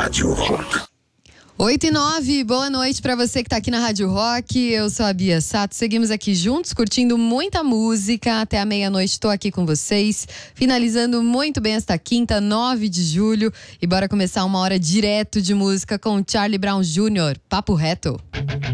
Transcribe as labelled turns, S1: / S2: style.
S1: Rádio Rock.
S2: 8h09, boa noite pra você que tá aqui na Rádio Rock. Eu sou a Bia Sato, seguimos aqui juntos, curtindo muita música. Até a meia-noite tô aqui com vocês, finalizando muito bem esta quinta, 9 de julho. E bora começar uma hora direto de música com Charlie Brown Jr., Papo Reto.